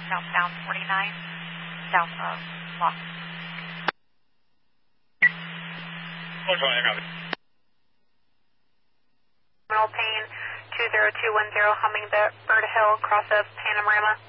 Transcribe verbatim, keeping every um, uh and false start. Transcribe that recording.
southbound forty-nine, south of Los. Terminal Payne two zero two one zero, Hummingbird Hill, cross of Panorama.